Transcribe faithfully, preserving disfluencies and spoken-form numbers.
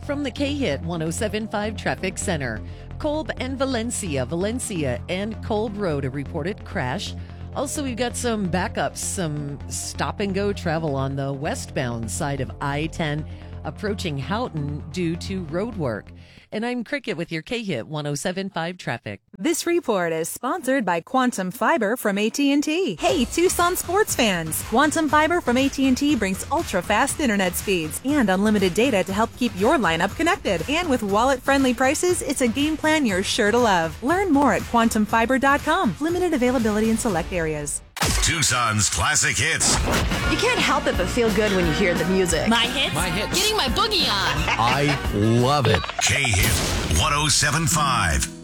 from the K-Hit one oh seven point five Traffic Center. Kolb and Valencia, Valencia and Kolb Road, a reported crash. Also, we've got some backups, some stop-and-go travel on the westbound side of I ten approaching Houghton due to road work. And I'm Cricket with your K-Hit one oh seven point five traffic. This report is sponsored by Quantum Fiber from A T and T. Hey, Tucson sports fans! Quantum Fiber from A T and T brings ultra-fast internet speeds and unlimited data to help keep your lineup connected. And with wallet-friendly prices, it's a game plan you're sure to love. Learn more at quantum fiber dot com. Limited availability in select areas. Tucson's classic hits. You can't help it but feel good when you hear the music. My hits? My hits. Getting my boogie on. I love it. K-Hit one oh seven point five.